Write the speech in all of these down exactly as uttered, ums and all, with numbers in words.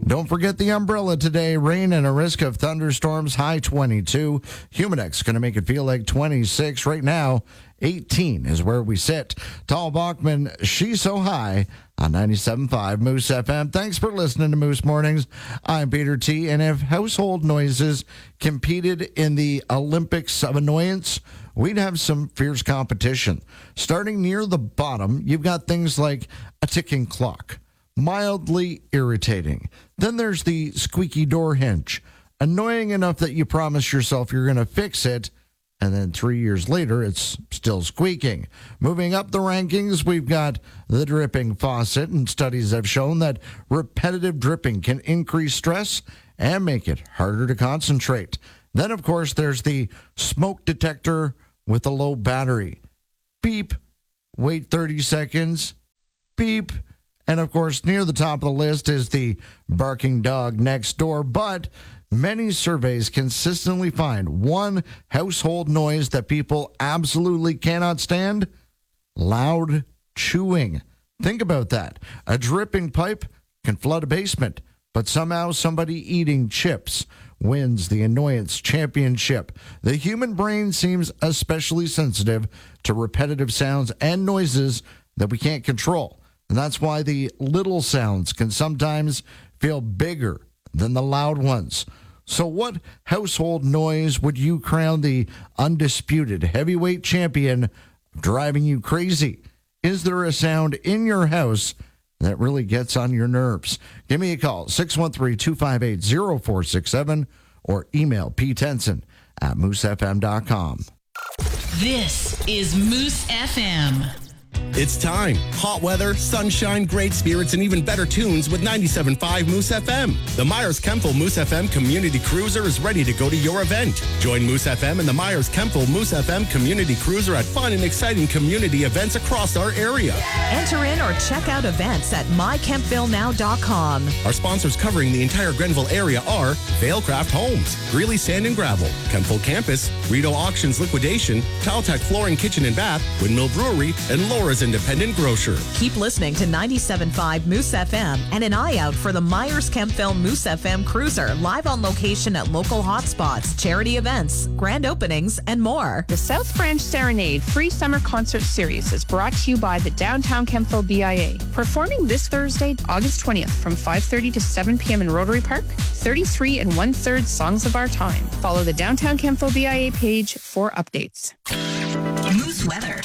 Don't forget the umbrella today. Rain and a risk of thunderstorms. High twenty-two. Humidex going to make it feel like twenty-six. Right now, eighteen is where we sit. Tal Bachman, She's So High on ninety-seven point five Moose F M. Thanks for listening to Moose Mornings. I'm Peter T. And if household noises competed in the Olympics of annoyance, we'd have some fierce competition. Starting near the bottom, you've got things like a ticking clock, mildly irritating. Then there's the squeaky door hinge, annoying enough that you promise yourself you're going to fix it, and then three years later, it's still squeaking. Moving up the rankings, we've got the dripping faucet, and studies have shown that repetitive dripping can increase stress and make it harder to concentrate. Then, of course, there's the smoke detector with a low battery. Beep. Wait thirty seconds. Beep. And, of course, near the top of the list is the barking dog next door. But many surveys consistently find one household noise that people absolutely cannot stand: loud chewing. Think about that. A dripping pipe can flood a basement, but somehow somebody eating chips wins the annoyance championship. The human brain seems especially sensitive to repetitive sounds and noises that we can't control. And that's why the little sounds can sometimes feel bigger than the loud ones. So what household noise would you crown the undisputed heavyweight champion of driving you crazy? Is there a sound in your house that really gets on your nerves? Give me a call, six one three, two five eight, zero four six seven, or email ptenson at moose f m dot com. This is Moose F M. It's time. Hot weather, sunshine, great spirits, and even better tunes with ninety-seven point five Moose F M. The Myers-Kempfel Moose F M Community Cruiser is ready to go to your event. Join Moose F M and the Myers-Kempfel Moose F M Community Cruiser at fun and exciting community events across our area. Enter in or check out events at my kempville now dot com. Our sponsors covering the entire Grenville area are Vailcraft Homes, Greeley Sand and Gravel, Kempfel Campus, Rito Auctions Liquidation, Taltech Flooring Kitchen and Bath, Windmill Brewery, and Laura's Independent Grocer. Keep listening to ninety-seven point five Moose F M and an eye out for the Myers-Kempfel Moose F M Cruiser, live on location at local hotspots, charity events, grand openings, and more. The South Branch Serenade Free Summer Concert Series is brought to you by the Downtown Kempfel B I A. Performing this Thursday, August twentieth from five thirty to seven p.m. in Rotary Park, thirty-three and one-third songs of our time. Follow the Downtown Kempfel B I A page for updates. Moose weather.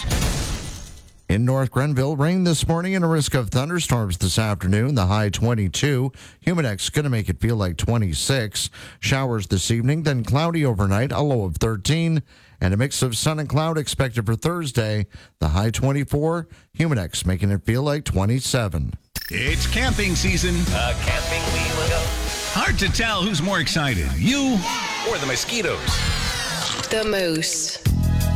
In North Grenville, rain this morning and a risk of thunderstorms this afternoon. The high twenty-two. Humidex going to make it feel like twenty-six. Showers this evening, then cloudy overnight, a low of thirteen. And a mix of sun and cloud expected for Thursday. The high twenty-four. Humidex making it feel like twenty-seven. It's camping season. Uh, camping we will go. Hard to tell who's more excited, you Or the mosquitoes. The Moose.